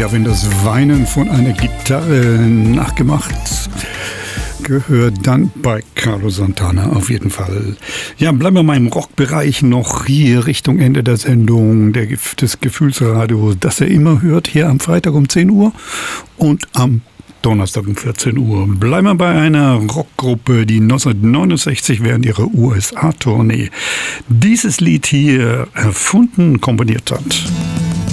Ja, wenn das Weinen von einer Gitarre nachgemacht gehört, dann bei Carlos Santana auf jeden Fall. Ja, bleiben wir mal im Rockbereich noch hier Richtung Ende der Sendung des Gefühlsradios, das ihr immer hört, hier am Freitag um 10 Uhr und am Donnerstag um 14 Uhr. Bleiben wir bei einer Rockgruppe, die 1969 während ihrer USA-Tournee dieses Lied hier erfunden, komponiert hat.